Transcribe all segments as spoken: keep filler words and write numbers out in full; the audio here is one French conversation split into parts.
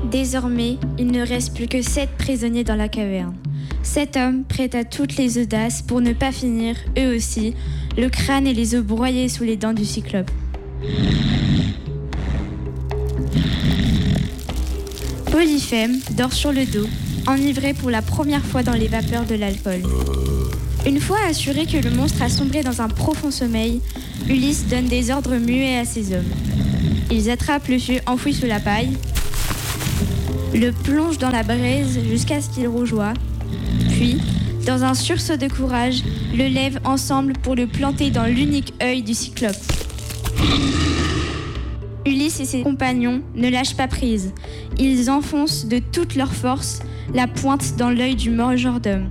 Désormais, il ne reste plus que sept prisonniers dans la caverne. Sept hommes prêts à toutes les audaces pour ne pas finir, eux aussi, le crâne et les os broyés sous les dents du cyclope. Polyphème dort sur le dos, enivré pour la première fois dans les vapeurs de l'alcool. Une fois assuré que le monstre a sombré dans un profond sommeil, Ulysse donne des ordres muets à ses hommes. Ils attrapent le vieux enfoui sous la paille, le plongent dans la braise jusqu'à ce qu'il rougeoie, puis, dans un sursaut de courage, le lèvent ensemble pour le planter dans l'unique œil du cyclope. Ulysse et ses compagnons ne lâchent pas prise. Ils enfoncent de toute leur force la pointe dans l'œil du majordome.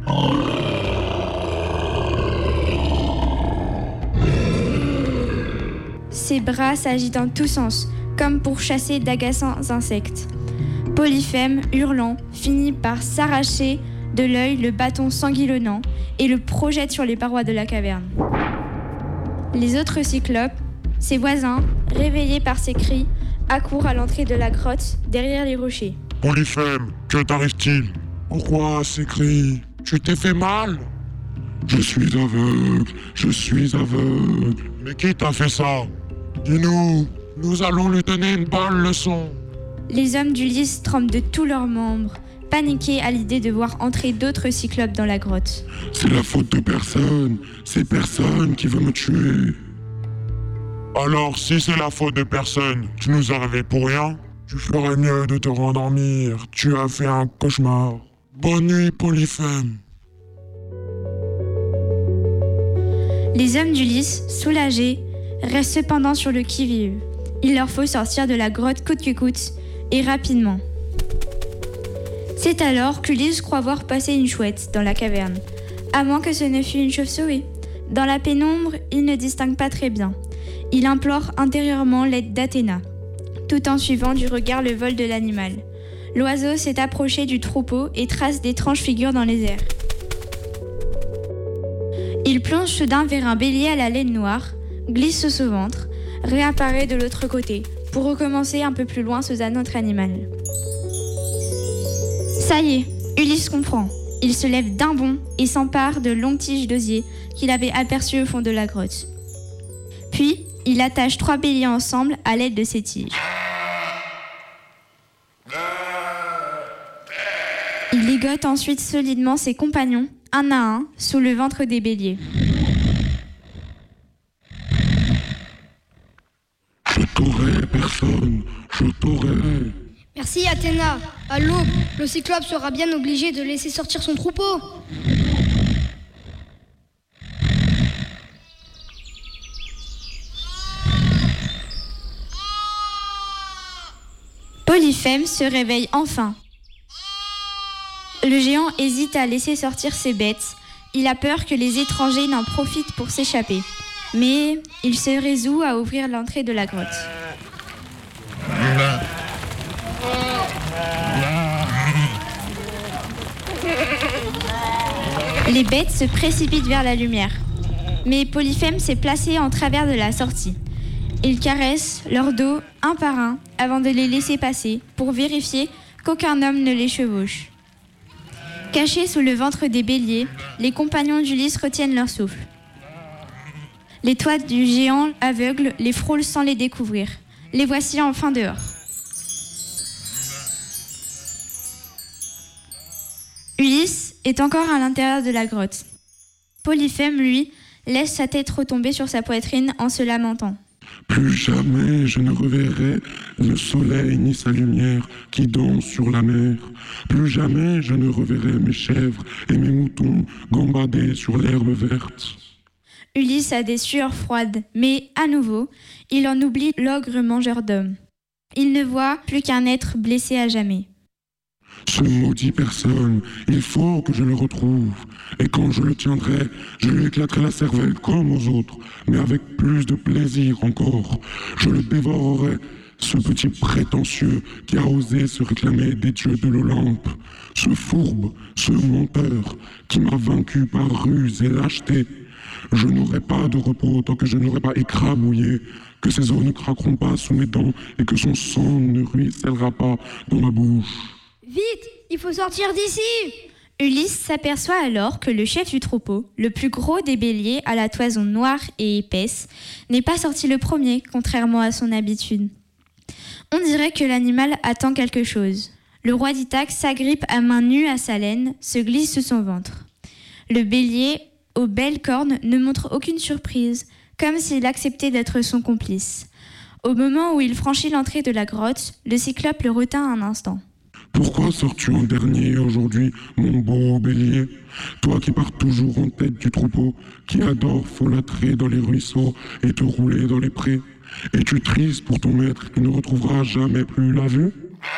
Ses bras s'agitent en tous sens, comme pour chasser d'agaçants insectes. Polyphème, hurlant, finit par s'arracher de l'œil le bâton sanguillonnant et le projette sur les parois de la caverne. Les autres cyclopes, ses voisins, réveillés par ses cris, accourent à l'entrée de la grotte, derrière les rochers. Polyphème, que t'arrive-t-il? Pourquoi ces cris? Tu t'es fait mal? Je suis aveugle, je suis aveugle. Mais qui t'a fait ça? Dis-nous, nous allons lui donner une bonne leçon. Les hommes d'Ulysse tremblent de tous leurs membres, paniqués à l'idée de voir entrer d'autres cyclopes dans la grotte. C'est la faute de personne, c'est personne qui veut me tuer. Alors, si c'est la faute de personne, tu nous as rêvé pour rien? Tu ferais mieux de te rendormir, tu as fait un cauchemar. Bonne nuit, Polyphème. Les hommes d'Ulysse, soulagés, restent cependant sur le qui-vive. Il leur faut sortir de la grotte coûte que coûte, et rapidement. C'est alors qu'Ulysse croit voir passer une chouette dans la caverne, à moins que ce ne fût une chauve-souris. Dans la pénombre, il ne distingue pas très bien. Il implore intérieurement l'aide d'Athéna, tout en suivant du regard le vol de l'animal. L'oiseau s'est approché du troupeau et trace d'étranges figures dans les airs. Il plonge soudain vers un bélier à la laine noire, glisse sous son ventre, réapparaît de l'autre côté, pour recommencer un peu plus loin sous un autre animal. Ça y est, Ulysse comprend. Il se lève d'un bond et s'empare de longues tiges d'osier qu'il avait aperçues au fond de la grotte. Puis, il attache trois béliers ensemble à l'aide de ces tiges. Il ligote ensuite solidement ses compagnons, un à un, sous le ventre des béliers. Je t'aurai, personne, je t'aurai. Merci Athéna. À l'aube, le cyclope sera bien obligé de laisser sortir son troupeau. Polyphème se réveille enfin. Le géant hésite à laisser sortir ses bêtes. Il a peur que les étrangers n'en profitent pour s'échapper. Mais il se résout à ouvrir l'entrée de la grotte. Les bêtes se précipitent vers la lumière. Mais Polyphème s'est placé en travers de la sortie. Il caresse leur dos un par un avant de les laisser passer pour vérifier qu'aucun homme ne les chevauche. Cachés sous le ventre des béliers, les compagnons d'Ulysse retiennent leur souffle. Les toits du géant aveugle les frôlent sans les découvrir. Les voici enfin dehors. Ulysse est encore à l'intérieur de la grotte. Polyphème, lui, laisse sa tête retomber sur sa poitrine en se lamentant. Plus jamais je ne reverrai le soleil ni sa lumière qui danse sur la mer. Plus jamais je ne reverrai mes chèvres et mes moutons gambader sur l'herbe verte. Ulysse a des sueurs froides, mais à nouveau, il en oublie l'ogre mangeur d'hommes. Il ne voit plus qu'un être blessé à jamais. Ce maudit personne, il faut que je le retrouve. Et quand je le tiendrai, je lui éclaterai la cervelle comme aux autres, mais avec plus de plaisir encore. Je le dévorerai, ce petit prétentieux qui a osé se réclamer des dieux de l'Olympe. Ce fourbe, ce menteur qui m'a vaincu par ruse et lâcheté. Je n'aurai pas de repos tant que je n'aurai pas écrabouillé, que ses os ne craqueront pas sous mes dents et que son sang ne ruissellera pas dans ma bouche. Vite, il faut sortir d'ici! Ulysse s'aperçoit alors que le chef du troupeau, le plus gros des béliers à la toison noire et épaisse, n'est pas sorti le premier, contrairement à son habitude. On dirait que l'animal attend quelque chose. Le roi d'Ithaque s'agrippe à main nue à sa laine, se glisse sous son ventre. Le bélier, aux belles cornes, ne montre aucune surprise, comme s'il acceptait d'être son complice. Au moment où il franchit l'entrée de la grotte, le cyclope le retint un instant. Pourquoi sors-tu en dernier aujourd'hui, mon beau bélier? Toi qui pars toujours en tête du troupeau, qui adore folâtrer dans les ruisseaux et te rouler dans les prés. Es-tu triste pour ton maître qui ne retrouvera jamais plus la vue?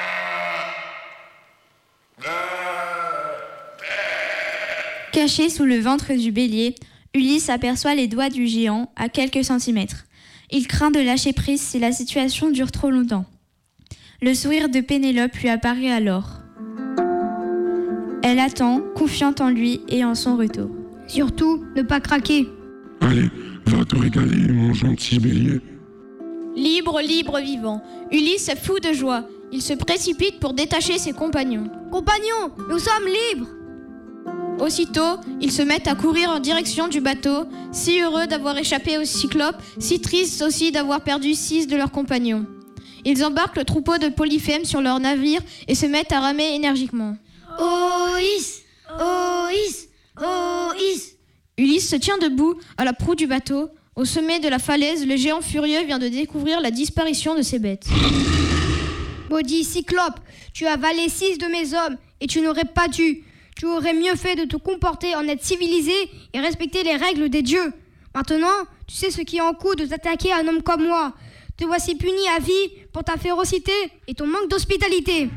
Caché sous le ventre du bélier, Ulysse aperçoit les doigts du géant à quelques centimètres. Il craint de lâcher prise si la situation dure trop longtemps. Le sourire de Pénélope lui apparaît alors. Elle attend, confiante en lui et en son retour. Surtout, ne pas craquer. Allez, va te régaler, mon gentil bélier. Libre, libre, vivant. Ulysse est fou de joie. Il se précipite pour détacher ses compagnons. Compagnons, nous sommes libres! Aussitôt, ils se mettent à courir en direction du bateau, si heureux d'avoir échappé au cyclope, si tristes aussi d'avoir perdu six de leurs compagnons. Ils embarquent le troupeau de Polyphème sur leur navire et se mettent à ramer énergiquement. Oïs! Oïs! Oïs! Ulysse se tient debout à la proue du bateau. Au sommet de la falaise, le géant furieux vient de découvrir la disparition de ses bêtes. Maudit cyclope, tu as avalé six de mes hommes et tu n'aurais pas dû. Tu aurais mieux fait de te comporter en être civilisé et respecter les règles des dieux. Maintenant, tu sais ce qui en coûte de t'attaquer à un homme comme moi. Te voici puni à vie pour ta férocité et ton manque d'hospitalité.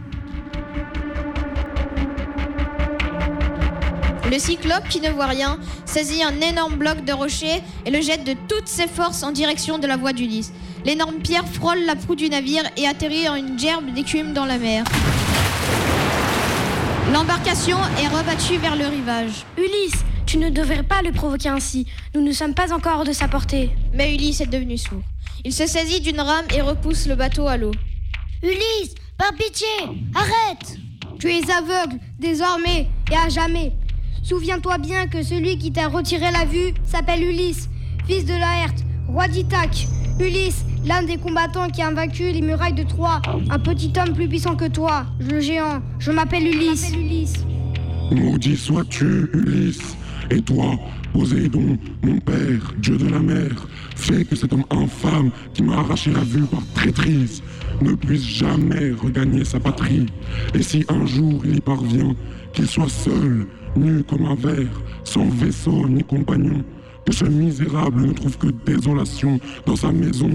Le cyclope, qui ne voit rien, saisit un énorme bloc de rocher et le jette de toutes ses forces en direction de la voie d'Ulysse. L'énorme pierre frôle la proue du navire et atterrit en une gerbe d'écume dans la mer. L'embarcation est rebattue vers le rivage. Ulysse, tu ne devrais pas le provoquer ainsi. Nous ne sommes pas encore de sa portée. Mais Ulysse est devenu sourd. Il se saisit d'une rame et repousse le bateau à l'eau. Ulysse, par pitié, arrête! Tu es aveugle, désormais et à jamais. Souviens-toi bien que celui qui t'a retiré la vue s'appelle Ulysse, fils de Laërte, roi d'Ithaque. Ulysse, l'un des combattants qui a vaincu les murailles de Troie, un petit homme plus puissant que toi, le géant. Je m'appelle Ulysse. Je m'appelle Ulysse. Maudit sois-tu, Ulysse. Et toi, Poséidon, mon père, dieu de la mer, fais que cet homme infâme qui m'a arraché la vue par traîtrise ne puisse jamais regagner sa patrie. Et si un jour il y parvient, qu'il soit seul, nu comme un ver, sans vaisseau ni compagnon, que ce misérable ne trouve que désolation dans sa maison.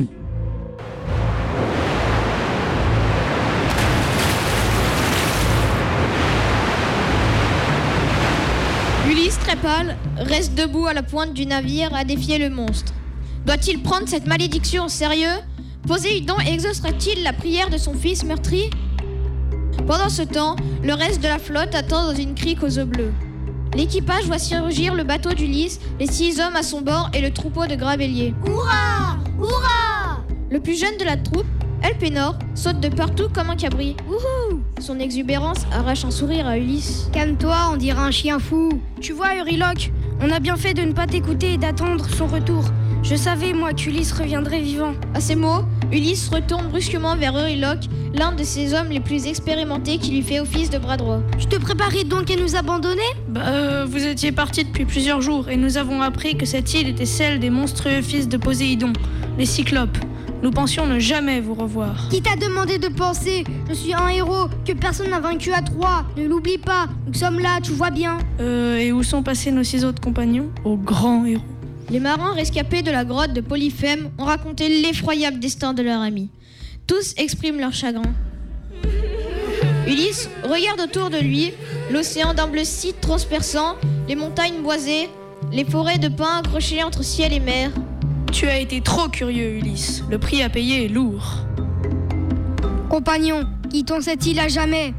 Ulysse, très pâle, reste debout à la pointe du navire à défier le monstre. Doit-il prendre cette malédiction au sérieux? Poséidon exaucera-t-il la prière de son fils meurtri? Pendant ce temps, le reste de la flotte attend dans une crique aux œufs bleus. L'équipage voit surgir le bateau d'Ulysse, les six hommes à son bord et le troupeau de gras béliers. Hurrah! Hurrah! Le plus jeune de la troupe, Elpénor, saute de partout comme un cabri. Wouhou! Son exubérance arrache un sourire à Ulysse. Calme-toi, on dirait un chien fou. Tu vois, Euryloque, on a bien fait de ne pas t'écouter et d'attendre son retour. Je savais, moi, qu'Ulysse reviendrait vivant. À ces mots, Ulysse retourne brusquement vers Euryloque, l'un de ses hommes les plus expérimentés qui lui fait office de bras droit. Tu te préparais donc à nous abandonner? Bah, euh, vous étiez partis depuis plusieurs jours et nous avons appris que cette île était celle des monstrueux fils de Poséidon, les Cyclopes. Nous pensions ne jamais vous revoir. Qui t'a demandé de penser? Je suis un héros que personne n'a vaincu à Troie. Ne l'oublie pas, nous sommes là, tu vois bien. Euh, et où sont passés nos six autres compagnons? Au grand héros. Les marins rescapés de la grotte de Polyphème ont raconté l'effroyable destin de leur ami. Tous expriment leur chagrin. Ulysse regarde autour de lui, l'océan d'un bleu si transperçant, les montagnes boisées, les forêts de pins accrochées entre ciel et mer. Tu as été trop curieux, Ulysse. Le prix à payer est lourd. Compagnons, quittons cette île à jamais.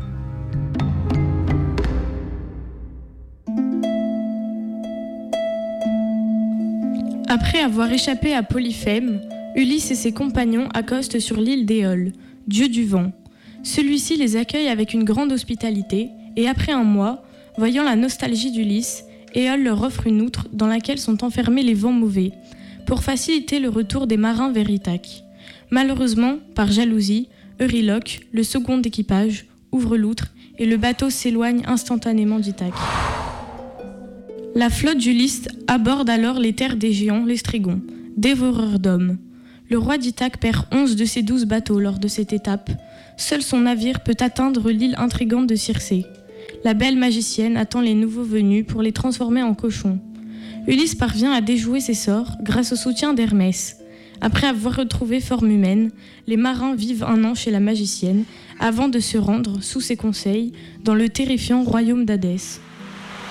Après avoir échappé à Polyphème, Ulysse et ses compagnons accostent sur l'île d'Éole, dieu du vent. Celui-ci les accueille avec une grande hospitalité, et après un mois, voyant la nostalgie d'Ulysse, Éole leur offre une outre dans laquelle sont enfermés les vents mauvais, pour faciliter le retour des marins vers Ithaque. Malheureusement, par jalousie, Euryloque, le second d'équipage, ouvre l'outre et le bateau s'éloigne instantanément d'Ithaque. La flotte d'Ulysse aborde alors les terres des géants, les Strygons, dévoreurs d'hommes. Le roi d'Ithaque perd onze de ses douze bateaux lors de cette étape. Seul son navire peut atteindre l'île intrigante de Circé. La belle magicienne attend les nouveaux venus pour les transformer en cochons. Ulysse parvient à déjouer ses sorts grâce au soutien d'Hermès. Après avoir retrouvé forme humaine, les marins vivent un an chez la magicienne avant de se rendre, sous ses conseils, dans le terrifiant royaume d'Hadès.